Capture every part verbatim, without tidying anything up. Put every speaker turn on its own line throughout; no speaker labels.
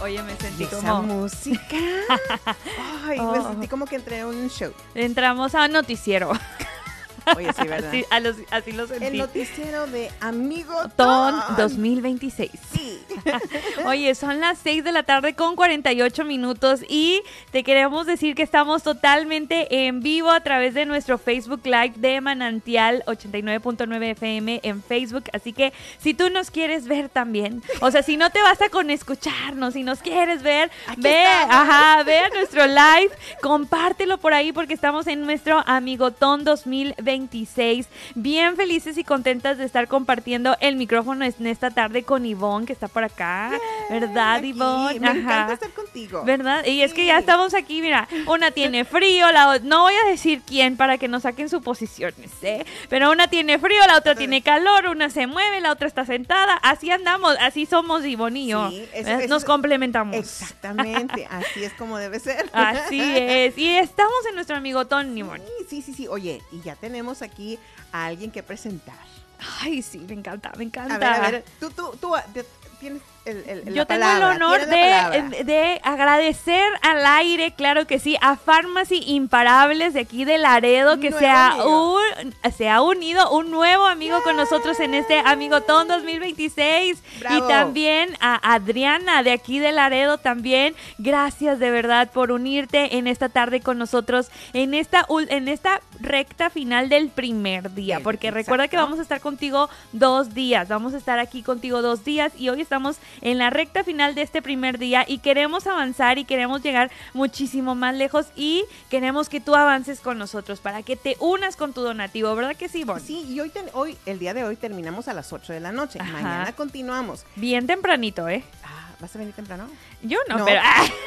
Oye, me sentí
esa
como...
música. Ay,
Oh.
me sentí como que entré a un show.
Entramos a noticiero.
Oye, sí, ¿verdad?
Así, a los- así lo sentí.
El noticiero de Amigo
Ton
Ton.
dos mil veintiséis.
Sí.
Oye, son las seis de la tarde con cuarenta y ocho minutos y te queremos decir que estamos totalmente en vivo a través de nuestro Facebook Live de Manantial ochenta y nueve punto nueve F M en Facebook. Así que si tú nos quieres ver también, o sea, si no te basta con escucharnos, si nos quieres ver,
Aquí
ve,
estamos.
ajá, ve a nuestro live, compártelo por ahí porque estamos en nuestro Amigotón dos mil veintiséis. Bien felices y contentas de estar compartiendo el micrófono en esta tarde con Ivonne, que está por acá, ¿verdad,
Aquí,
Ivonne?
Me encanta
Ajá.
estar contigo.
¿Verdad? Y es que
Sí.
ya estamos aquí, mira, una tiene frío, la otra, no voy a decir quién para que no saquen suposiciones, ¿eh? Pero una tiene frío, la otra tiene calor, una se mueve, la otra está sentada, así andamos, así somos Ivonne y yo.
Sí, eso-
¿verdad?
eso
Nos
es-
complementamos.
Exactamente, así es como debe ser.
Así es. Y estamos en nuestro amigotón, Ivonne.
Sí, sí, sí, sí. Oye, y ya tenemos aquí a alguien que presentar.
Ay, sí, me encanta, me encanta.
A ver, a ver, tú, tú, tú ah, te- tienes el, el,
Yo
la
tengo
palabra,
el honor
tienes la palabra.
de, de agradecer al aire, claro que sí, a Pharmacy Imparables de aquí de Laredo, que
Nuevo
se ha,
amigo.
un- se ha unido un nuevo amigo con nosotros en este Amigotón dos mil veintiséis.
Bravo.
Y también a Adriana de aquí de Laredo también. Gracias de verdad por unirte en esta tarde con nosotros, en esta, ul- en esta recta final del primer día,
Bien,
porque
exacto.
recuerda que vamos a estar contigo dos días, vamos a estar aquí contigo dos días y hoy estamos en la recta final de este primer día y queremos avanzar y queremos llegar muchísimo más lejos y queremos que tú avances con nosotros para que te unas con tu donativo, ¿verdad que sí, Ivonne?
Sí, y hoy, ten- hoy, el día de hoy terminamos a las ocho de la noche.
Ajá.
Mañana continuamos.
Bien tempranito, ¿eh?
Ah, ¿vas a venir temprano?
Yo no,
No.
pero,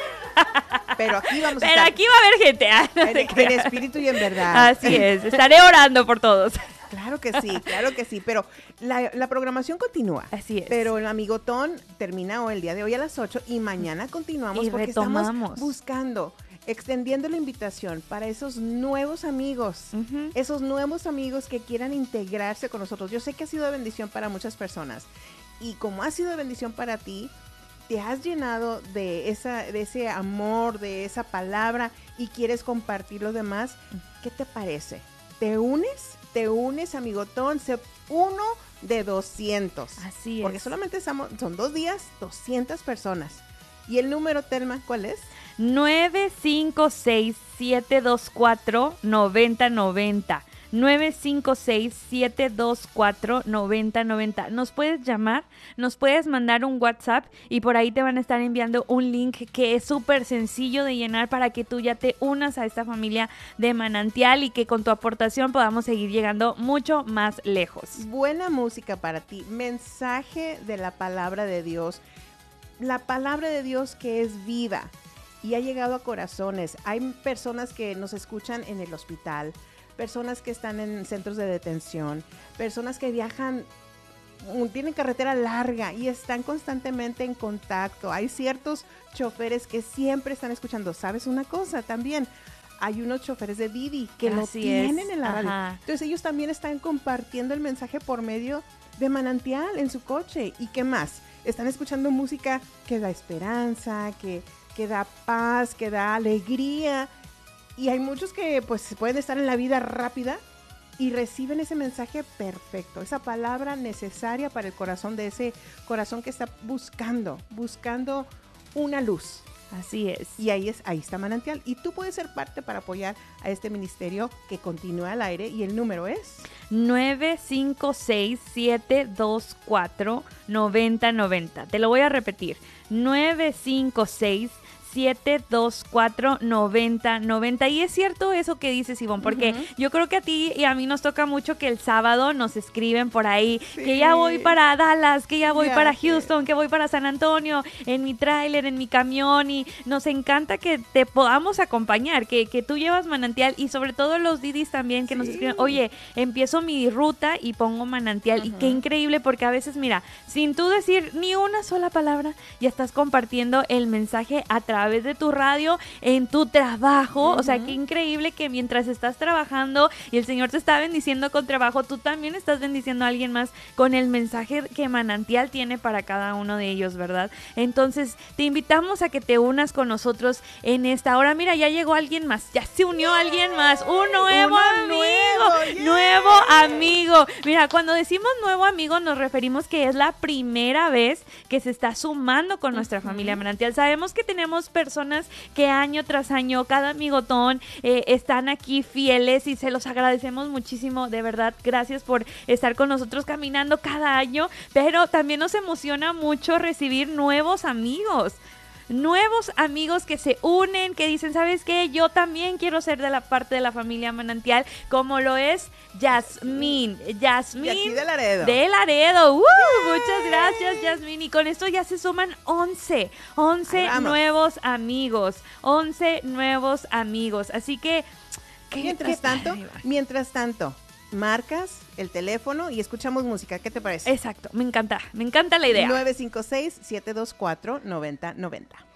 Pero aquí vamos a
pero
estar
aquí va a haber gente. ah, no
en,
te
en
creas.
espíritu y en verdad.
Así es, estaré orando por todos.
Claro que sí, claro que sí, pero la, la programación continúa.
Así es.
Pero el Amigotón termina hoy, el día de hoy a las ocho y mañana continuamos
Y
porque
retomamos.
estamos buscando, extendiendo la invitación para esos nuevos amigos,
Ujú.
esos nuevos amigos que quieran integrarse con nosotros. Yo sé que ha sido de bendición para muchas personas y como ha sido de bendición para ti, te has llenado de, esa, de ese amor, de esa palabra y quieres compartir los demás, ¿qué te parece? ¿Te unes? ¿Te unes, Amigotón? Sé uno de doscientos.
Así es.
Porque solamente estamos, son dos días, doscientas personas. ¿Y el número, Telma, cuál es?
nueve cinco seis, siete dos cuatro, nueve cero nueve cero. nueve cinco seis, siete dos cuatro, nueve cero nueve cero. Nos puedes llamar, nos puedes mandar un WhatsApp y por ahí te van a estar enviando un link que es súper sencillo de llenar para que tú ya te unas a esta familia de Manantial y que con tu aportación podamos seguir llegando mucho más lejos.
Buena música para ti, mensaje de la palabra de Dios, la palabra de Dios que es viva y ha llegado a corazones. Hay personas que nos escuchan en el hospital, personas que están en centros de detención, personas que viajan, mm, tienen carretera larga y están constantemente en contacto. Hay ciertos choferes que siempre están escuchando. ¿Sabes una cosa también? Hay unos choferes de Didi que lo
Así
tienen
es,
en la radio.
ajá.
Entonces ellos también están compartiendo el mensaje por medio de Manantial en su coche. ¿Y qué más? Están escuchando música que da esperanza, que, que da paz, que da alegría. Y hay muchos que pues pueden estar en la vida rápida y reciben ese mensaje perfecto, esa palabra necesaria para el corazón de ese corazón que está buscando, buscando una luz.
Así es.
Y ahí es, ahí está Manantial. Y tú puedes ser parte para apoyar a este ministerio que continúa al aire. Y el número es
nueve cinco seis, siete dos cuatro, nueve cero nueve cero. Te lo voy a repetir. nueve cinco seis, siete dos cuatro, nueve cero nueve cero. Y es cierto eso que dices, Ivonne, porque
Ujú.
yo creo que a ti y a mí nos toca mucho que el sábado nos escriben por ahí,
Sí.
que ya voy para Dallas, que ya voy
Ya
para
sé.
Houston, que voy para San Antonio, en mi tráiler, en mi camión, y nos encanta que te podamos acompañar, que, que tú llevas Manantial y sobre todo los Didis también que nos
Sí.
escriben, oye, empiezo mi ruta y pongo Manantial. Y qué
Ujú.
increíble, porque a veces, mira, sin tú decir ni una sola palabra, ya estás compartiendo el mensaje a través través de tu radio, en tu trabajo. Uh-huh. O sea, qué increíble que mientras estás trabajando y el Señor te está bendiciendo con trabajo, tú también estás bendiciendo a alguien más con el mensaje que Manantial tiene para cada uno de ellos, ¿verdad? Entonces, te invitamos a que te unas con nosotros en esta hora. Mira, ya llegó alguien más, ya se unió yeah. alguien más, un nuevo Uno amigo, nuevo, yeah. nuevo amigo. Mira, cuando decimos nuevo amigo nos referimos que es la primera vez que se está sumando con nuestra uh-huh. familia Manantial. Sabemos que tenemos personas que año tras año, cada amigotón, eh, están aquí fieles y se los agradecemos muchísimo, de verdad, gracias por estar con nosotros caminando cada año, pero también nos emociona mucho recibir nuevos amigos. Nuevos amigos que se unen, que dicen, ¿sabes qué? Yo también quiero ser de la parte de la familia Manantial, como lo es Yasmín. Yasmín
de Laredo.
De Laredo. ¡Uh! Muchas gracias, Yasmín. Y con esto ya se suman once, once nuevos amigos, once nuevos amigos. Así que,
¿qué, mientras qué tanto, padre, mientras tanto, marcas el teléfono y escuchamos música. ¿Qué te parece?
Exacto, me encanta, me encanta la idea.
nueve cinco seis, siete dos cuatro, nueve cero nueve cero.